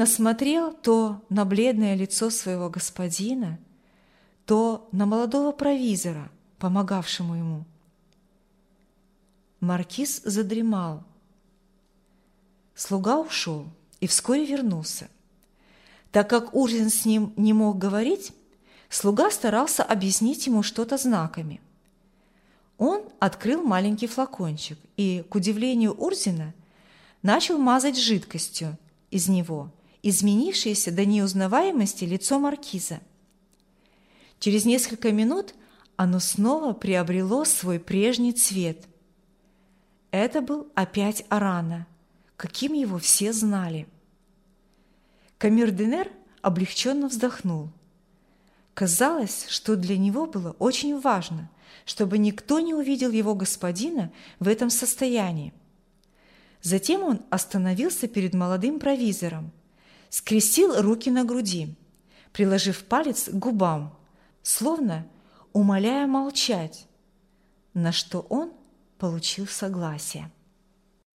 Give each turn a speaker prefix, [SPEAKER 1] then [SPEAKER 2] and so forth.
[SPEAKER 1] Бесцеремонно смотрел то на бледное лицо своего господина, то на молодого провизора, помогавшему ему. Маркиз задремал. Слуга ушел и вскоре вернулся. Так как Урзин с ним не мог говорить, слуга старался объяснить ему что-то знаками. Он открыл маленький флакончик и, к удивлению Урзина, начал мазать жидкостью из него изменившееся до неузнаваемости лицо маркиза. Через несколько минут оно снова приобрело свой прежний цвет. Это был опять Арана, каким его все знали. Камердинер облегченно вздохнул. Казалось, что для него было очень важно, чтобы никто не увидел его господина в этом состоянии. Затем он остановился перед молодым провизором, скрестил руки на груди, приложив палец к губам, словно умоляя молчать, на что он получил согласие.